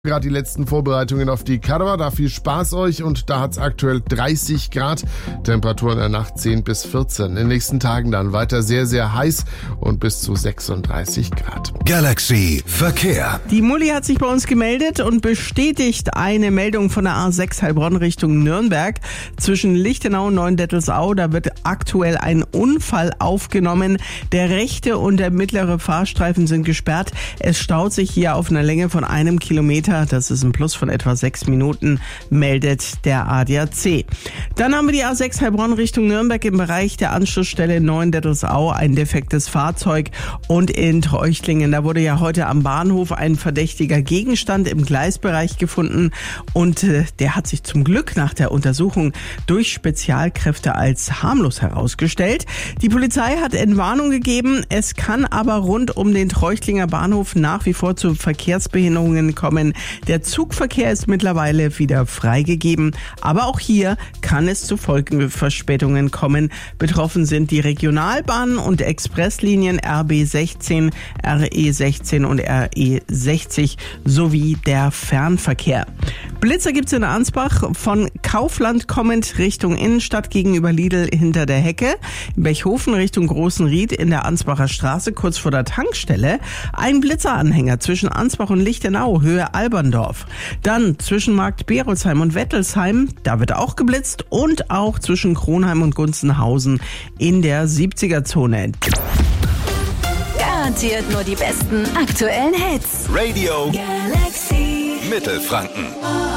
Gerade die letzten Vorbereitungen auf die Carva, da viel Spaß euch und da hat's aktuell 30 Grad, Temperaturen in der Nacht 10 bis 14. In den nächsten Tagen dann weiter sehr, sehr heiß und bis zu 36 Grad. Galaxy Verkehr. Die Mulli hat sich bei uns gemeldet und bestätigt eine Meldung von der A6 Heilbronn Richtung Nürnberg. Zwischen Lichtenau und Neuendettelsau, da wird aktuell ein Unfall aufgenommen. Der rechte und der mittlere Fahrstreifen sind gesperrt. Es staut sich hier auf einer Länge von 1 Kilometer. Das ist ein Plus von etwa 6 Minuten, meldet der ADAC. Dann haben wir die A6 Heilbronn Richtung Nürnberg im Bereich der Anschlussstelle Neuendettelsau ein defektes Fahrzeug und in Treuchtlingen. Da wurde ja heute am Bahnhof ein verdächtiger Gegenstand im Gleisbereich gefunden und der hat sich zum Glück nach der Untersuchung durch Spezialkräfte als harmlos herausgestellt. Die Polizei hat Entwarnung gegeben. Es kann aber rund um den Treuchtlinger Bahnhof nach wie vor zu Verkehrsbehinderungen kommen. Der Zugverkehr ist mittlerweile wieder freigegeben, aber auch hier kann es zu Folgeverspätungen kommen. Betroffen sind die Regionalbahnen und Expresslinien RB16, RE16 und RE60 sowie der Fernverkehr. Blitzer gibt's in Ansbach, von Kaufland kommend Richtung Innenstadt gegenüber Lidl hinter der Hecke, in Bechhofen Richtung Großenried in der Ansbacher Straße kurz vor der Tankstelle, ein Blitzeranhänger zwischen Ansbach und Lichtenau, Höhe Alberndorf. Dann zwischen Markt Berolzheim und Wettelsheim, da wird auch geblitzt und auch zwischen Kronheim und Gunzenhausen in der 70er-Zone. Garantiert nur die besten aktuellen Hits. Radio Galaxy Mittelfranken.